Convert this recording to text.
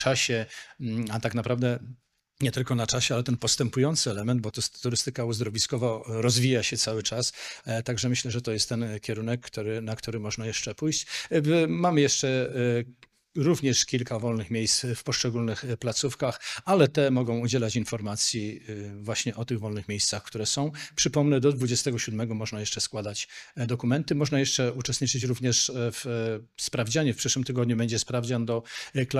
czasie, a tak naprawdę nie tylko na czasie, ale ten postępujący element, bo to turystyka uzdrowiskowa rozwija się cały czas, także myślę, że to jest ten kierunek, na który można jeszcze pójść. Mamy jeszcze również kilka wolnych miejsc w poszczególnych placówkach, ale te mogą udzielać informacji właśnie o tych wolnych miejscach, które są. Przypomnę, do 27 można jeszcze składać dokumenty, można jeszcze uczestniczyć również w sprawdzianie. W przyszłym tygodniu będzie sprawdzian do klasy